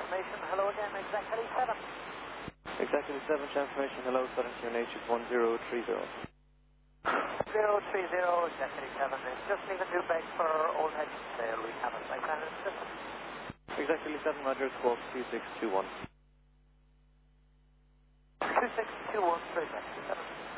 transformation. Hello again, exactly 7. Exactly 7 transformation. Hello, Southern QNH 1030. 030, exactly 7. It's just leaving Dubeg for Old Hedgesdale. We have a flight planning system. Exactly 7, Roger, squawk 2621. 2621 for exactly 7.